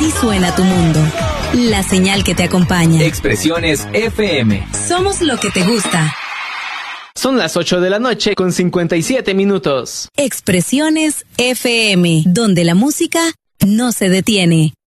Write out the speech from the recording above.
Así suena tu mundo. La señal que te acompaña. Expresiones FM. Somos lo que te gusta. Son las 8 de la noche con 57 minutos. Expresiones FM, donde la música no se detiene.